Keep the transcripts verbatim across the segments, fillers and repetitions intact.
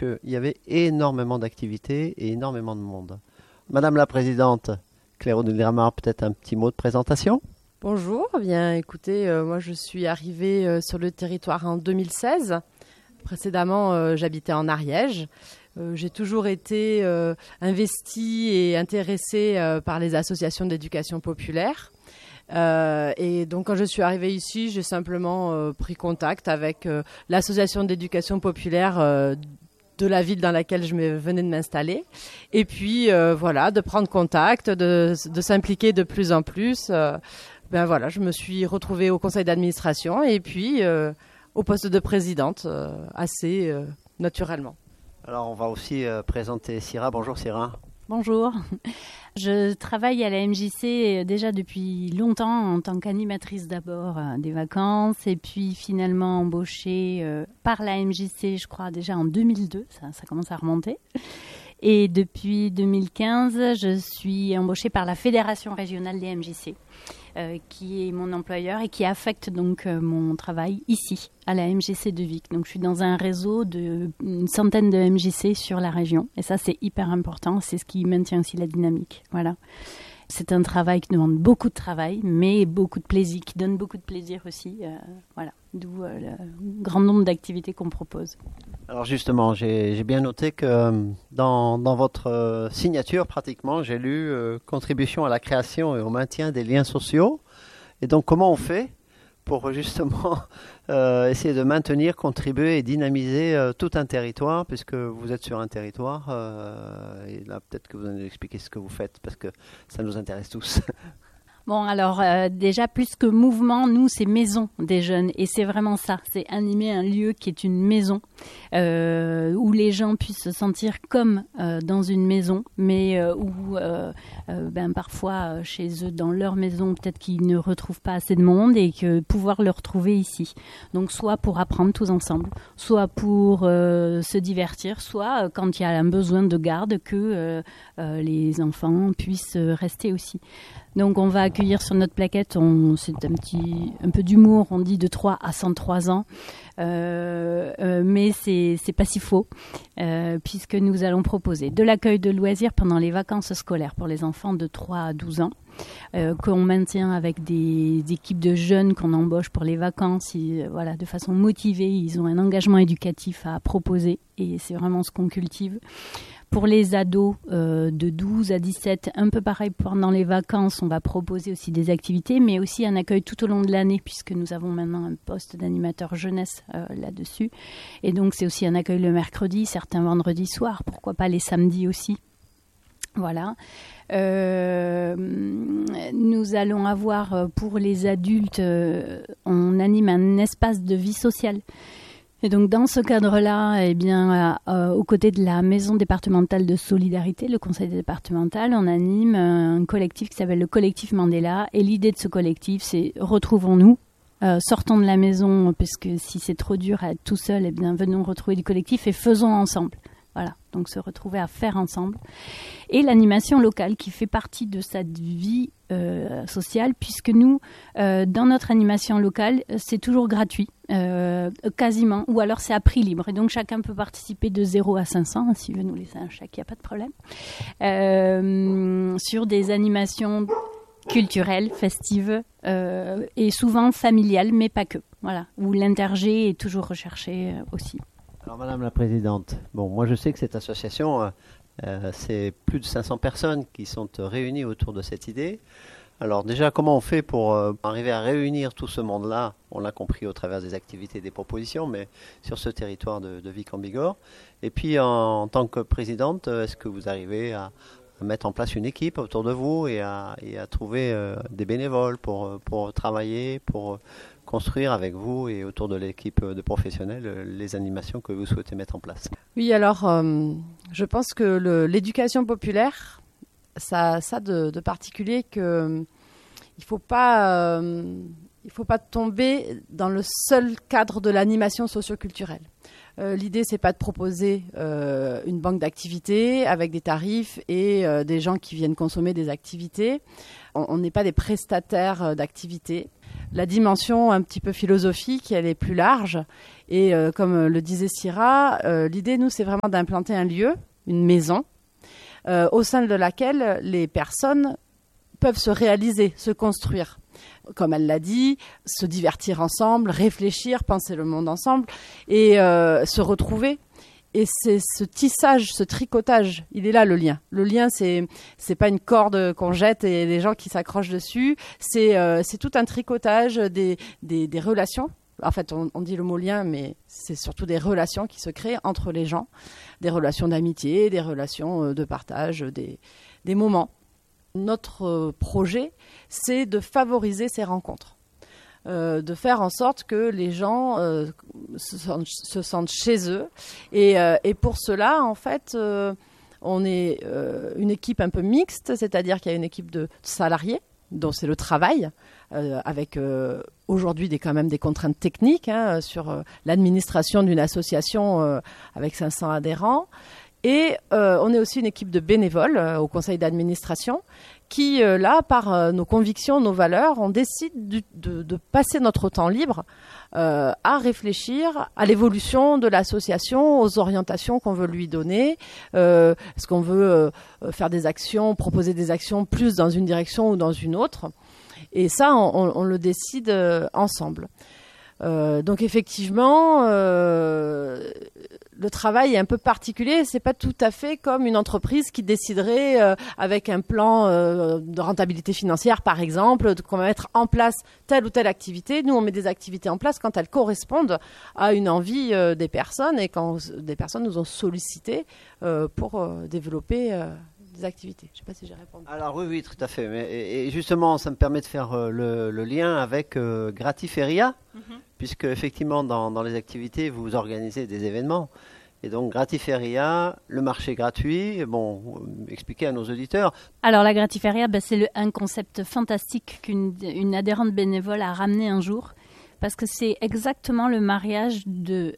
qu'il y avait énormément d'activités et énormément de monde. Madame la Présidente, Claire Oudélie-Ramard, peut-être un petit mot de présentation ? Bonjour, bien écoutez, euh, moi je suis arrivée euh, sur le territoire en deux mille seize. Précédemment, euh, j'habitais en Ariège. Euh, j'ai toujours été euh, investie et intéressée euh, par les associations d'éducation populaire. Euh, et donc quand je suis arrivée ici, j'ai simplement euh, pris contact avec euh, l'association d'éducation populaire euh, de la ville dans laquelle je me, venais de m'installer. Et puis euh, voilà, de prendre contact, de, de s'impliquer de plus en plus. Euh, ben voilà, je me suis retrouvée au conseil d'administration et puis euh, au poste de présidente euh, assez euh, naturellement. Alors on va aussi euh, présenter Syrah. Bonjour Syrah. Bonjour. Je travaille à la M J C déjà depuis longtemps en tant qu'animatrice d'abord euh, des vacances et puis finalement embauchée euh, par la M J C, je crois déjà en deux mille deux, ça, ça commence à remonter. Et depuis deux mille quinze, je suis embauchée par la Fédération régionale des M J C, euh, qui est mon employeur et qui affecte donc euh, mon travail ici, à la M J C de Vic. Donc je suis dans un réseau d'une centaine de M J C sur la région. Et ça, c'est hyper important. C'est ce qui maintient aussi la dynamique. Voilà. C'est un travail qui demande beaucoup de travail, mais beaucoup de plaisir, qui donne beaucoup de plaisir aussi. Euh, voilà. D'où euh, le grand nombre d'activités qu'on propose. Alors justement, j'ai, j'ai bien noté que euh, dans, dans votre euh, signature, pratiquement, j'ai lu euh, « Contribution à la création et au maintien des liens sociaux ». Et donc, comment on fait pour justement euh, essayer de maintenir, contribuer et dynamiser euh, tout un territoire, puisque vous êtes sur un territoire, euh, et là, peut-être que vous allez nous expliquer ce que vous faites, parce que ça nous intéresse tous. Bon, alors euh, déjà, plus que mouvement, nous, c'est maison des jeunes. Et c'est vraiment ça, c'est animer un lieu qui est une maison, euh, où les gens puissent se sentir comme euh, dans une maison, mais euh, où euh, euh, ben, parfois, euh, chez eux, dans leur maison, peut-être qu'ils ne retrouvent pas assez de monde et que pouvoir le retrouver ici. Donc, soit pour apprendre tous ensemble, soit pour euh, se divertir, soit euh, quand il y a un besoin de garde, que euh, euh, les enfants puissent rester aussi. Donc on va accueillir sur notre plaquette, on, c'est un petit, un peu d'humour, on dit de trois à cent trois ans, euh, euh, mais c'est, c'est pas si faux, euh, puisque nous allons proposer de l'accueil de loisirs pendant les vacances scolaires pour les enfants de trois à douze ans, euh, qu'on maintient avec des, des équipes de jeunes qu'on embauche pour les vacances, et, voilà, de façon motivée, ils ont un engagement éducatif à proposer et c'est vraiment ce qu'on cultive. Pour les ados euh, de douze à dix-sept, un peu pareil pendant les vacances, on va proposer aussi des activités, mais aussi un accueil tout au long de l'année, puisque nous avons maintenant un poste d'animateur jeunesse euh, là-dessus. Et donc, c'est aussi un accueil le mercredi, certains vendredis soirs, pourquoi pas les samedis aussi. Voilà. Euh, nous allons avoir pour les adultes, euh, on anime un espace de vie sociale. Et donc dans ce cadre-là, eh bien, euh, aux côtés de la maison départementale de solidarité, le conseil départemental, on anime un collectif qui s'appelle le collectif Mandela. Et l'idée de ce collectif, c'est retrouvons-nous, euh, sortons de la maison, puisque si c'est trop dur à être tout seul, eh bien, venons retrouver du collectif et faisons ensemble. Voilà, donc se retrouver à faire ensemble. Et l'animation locale qui fait partie de cette vie euh, sociale, puisque nous, euh, dans notre animation locale, c'est toujours gratuit, euh, quasiment, ou alors c'est à prix libre. Et donc chacun peut participer de zéro à cinq cents, s'il veut nous laisser un chèque, il n'y a pas de problème, euh, sur des animations culturelles, festives, euh, et souvent familiales, mais pas que. Voilà, où l'intergé est toujours recherché euh, aussi. Alors Madame la Présidente, bon, moi je sais que cette association, euh, euh, c'est plus de cinq cents personnes qui sont euh, réunies autour de cette idée. Alors déjà, comment on fait pour euh, arriver à réunir tout ce monde-là? On l'a compris au travers des activités et des propositions, mais sur ce territoire de, de Vic-en-Bigorre. Et puis en, en tant que présidente, est-ce que vous arrivez à, à mettre en place une équipe autour de vous et à, et à trouver euh, des bénévoles pour, pour travailler, pour construire avec vous et autour de l'équipe de professionnels les animations que vous souhaitez mettre en place? Oui, alors euh, je pense que le, l'éducation populaire, ça a ça de, de particulier que il faut pas, euh, il faut pas tomber dans le seul cadre de l'animation socioculturelle. Euh, l'idée, c'est pas de proposer euh, une banque d'activités avec des tarifs et euh, des gens qui viennent consommer des activités. On n'est pas des prestataires euh, d'activités. La dimension un petit peu philosophique, elle est plus large Et euh, comme le disait Syrah, euh, l'idée, nous, c'est vraiment d'implanter un lieu, une maison, euh, au sein de laquelle les personnes peuvent se réaliser, se construire. Comme elle l'a dit, se divertir ensemble, réfléchir, penser le monde ensemble et euh, se retrouver. Et c'est ce tissage, ce tricotage, il est là le lien. Le lien, c'est c'est pas une corde qu'on jette et les gens qui s'accrochent dessus. C'est euh, c'est tout un tricotage des des, des relations. En fait, on, on dit le mot lien, mais c'est surtout des relations qui se créent entre les gens, des relations d'amitié, des relations de partage, des des moments. Notre projet, c'est de favoriser ces rencontres. Euh, de faire en sorte que les gens euh, se, sentent, se sentent chez eux. Et, euh, et pour cela, en fait, euh, on est euh, une équipe un peu mixte, c'est-à-dire qu'il y a une équipe de salariés, dont c'est le travail, euh, avec euh, aujourd'hui des, quand même des contraintes techniques hein, sur euh, l'administration d'une association euh, avec cinq cents adhérents. Et euh, on est aussi une équipe de bénévoles euh, au conseil d'administration qui, euh, là, par euh, nos convictions, nos valeurs, on décide du, de, de passer notre temps libre euh, à réfléchir à l'évolution de l'association, aux orientations qu'on veut lui donner. Euh, est-ce qu'on veut euh, faire des actions, proposer des actions plus dans une direction ou dans une autre? Et ça, on, on le décide euh, ensemble. Euh, donc effectivement, euh, le travail est un peu particulier. C'est pas tout à fait comme une entreprise qui déciderait euh, avec un plan euh, de rentabilité financière, par exemple, qu'on va mettre en place telle ou telle activité. Nous, on met des activités en place quand elles correspondent à une envie euh, des personnes et quand des personnes nous ont sollicité euh, pour euh, développer euh, des activités. Je ne sais pas si j'ai répondu. Alors oui, oui, tout à fait. Mais, et, et justement, ça me permet de faire euh, le, le lien avec euh, Gratiferia, mm-hmm. puisque effectivement, dans, dans les activités, vous organisez des événements. Et donc, Gratiferia, le marché gratuit, bon, expliquez à nos auditeurs. Alors, la Gratiferia, ben, c'est le, un concept fantastique qu'une une adhérente bénévole a ramené un jour. Parce que c'est exactement le mariage de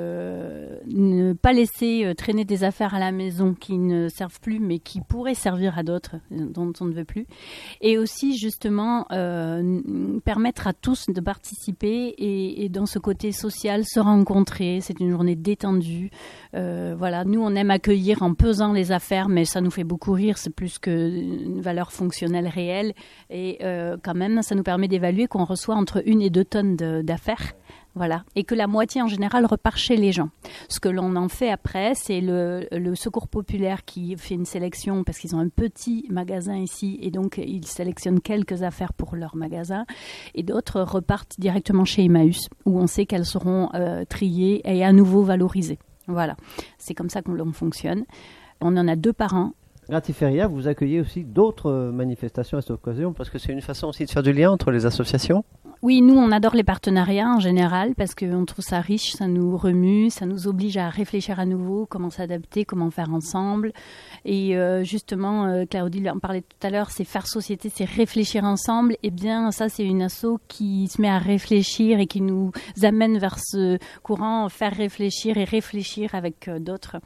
euh, ne pas laisser euh, traîner des affaires à la maison qui ne servent plus, mais qui pourraient servir à d'autres, dont on ne veut plus. Et aussi, justement, euh, permettre à tous de participer et, et dans ce côté social, se rencontrer. C'est une journée détendue. Euh, voilà, nous, on aime accueillir en pesant les affaires, mais ça nous fait beaucoup rire. C'est plus qu'une valeur fonctionnelle réelle. Et euh, quand même, ça nous permet d'évaluer qu'on reçoit entre une et deux tonnes de d'affaires, voilà, et que la moitié en général repart chez les gens. Ce que l'on en fait après, c'est le, le Secours Populaire qui fait une sélection parce qu'ils ont un petit magasin ici et donc ils sélectionnent quelques affaires pour leur magasin et d'autres repartent directement chez Emmaüs où on sait qu'elles seront euh, triées et à nouveau valorisées. Voilà, c'est comme ça qu'on fonctionne. On en a deux par an. Gratiferia, vous accueillez aussi d'autres manifestations à cette occasion parce que c'est une façon aussi de faire du lien entre les associations. Oui, nous, on adore les partenariats en général parce qu'on trouve ça riche, ça nous remue, ça nous oblige à réfléchir à nouveau, comment s'adapter, comment faire ensemble. Et euh, justement, euh, Claudie en parlait tout à l'heure, c'est faire société, c'est réfléchir ensemble. Eh bien, ça, c'est une asso qui se met à réfléchir et qui nous amène vers ce courant, faire réfléchir et réfléchir avec euh, d'autres.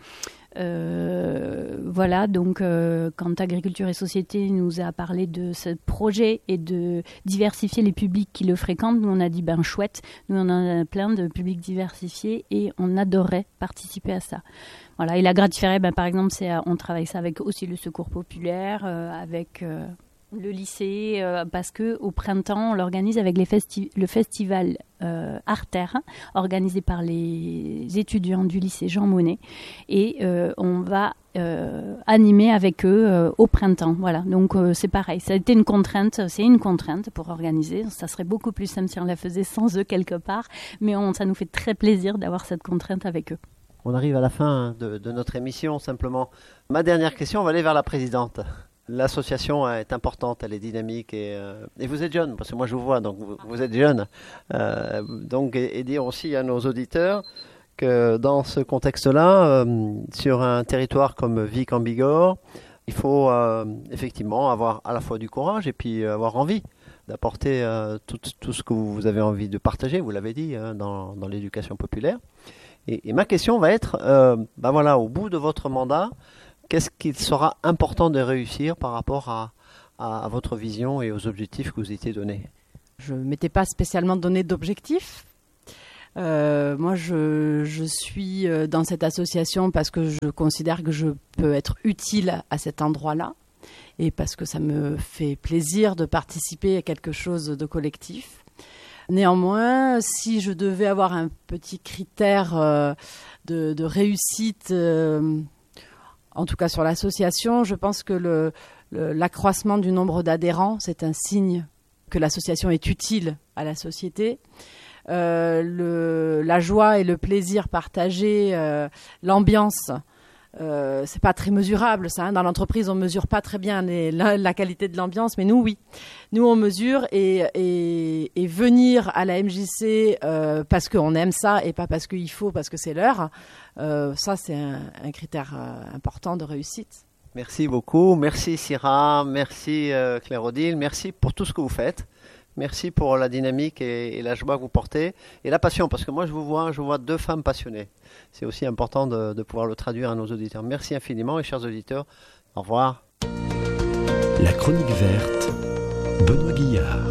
Euh, voilà, donc euh, quand Agriculture et Société nous a parlé de ce projet et de diversifier les publics qui le fréquentent, nous on a dit ben chouette, nous on en a plein de publics diversifiés et on adorait participer à ça. Voilà, et la Gratiferia, ben, par exemple, c'est, on travaille ça avec aussi le Secours Populaire, euh, avec euh, le lycée, euh, parce que au printemps on l'organise avec les festi- le festival euh, Arter, organisé par les étudiants du lycée Jean Monnet, et euh, on va euh, animer avec eux euh, au printemps. Voilà, donc euh, c'est pareil, ça a été une contrainte, c'est une contrainte pour organiser. Ça serait beaucoup plus simple si on la faisait sans eux quelque part, mais on, ça nous fait très plaisir d'avoir cette contrainte avec eux. On arrive à la fin de, de notre émission, simplement. Ma dernière question va aller vers la présidente. L'association est importante, elle est dynamique et, euh, et vous êtes jeune, parce que moi je vous vois, donc vous, vous êtes jeune. Euh, donc, et, et dire aussi à nos auditeurs que dans ce contexte-là, euh, sur un territoire comme Vic en Bigorre, il faut euh, effectivement avoir à la fois du courage et puis avoir envie d'apporter euh, tout, tout ce que vous avez envie de partager, vous l'avez dit, hein, dans, dans l'éducation populaire. Et, et ma question va être, euh, ben voilà, au bout de votre mandat, qu'est-ce qu'il sera important de réussir par rapport à, à, à votre vision et aux objectifs que vous étiez donnés? Je ne m'étais pas spécialement donné d'objectifs. Euh, moi, je, je suis dans cette association parce que je considère que je peux être utile à cet endroit-là et parce que ça me fait plaisir de participer à quelque chose de collectif. Néanmoins, si je devais avoir un petit critère euh, de, de réussite, euh, en tout cas sur l'association, je pense que le, le, l'accroissement du nombre d'adhérents, c'est un signe que l'association est utile à la société. Euh, le, la joie et le plaisir partagés, euh, l'ambiance, euh, c'est pas très mesurable ça. Hein. Dans l'entreprise, on mesure pas très bien les, la, la qualité de l'ambiance, mais nous, oui. Nous, on mesure et, et, et venir à la M J C euh, parce qu'on aime ça et pas parce qu'il faut, parce que c'est l'heure, euh, ça, c'est un, un critère euh, important de réussite. Merci beaucoup. Merci Syrah, merci euh, Claire-Odile, merci pour tout ce que vous faites. Merci pour la dynamique et, et la joie que vous portez et la passion, parce que moi je vous vois, je vois deux femmes passionnées. C'est aussi important de, de pouvoir le traduire à nos auditeurs. Merci infiniment et chers auditeurs, au revoir. La Chronique Verte, Benoît Guillard.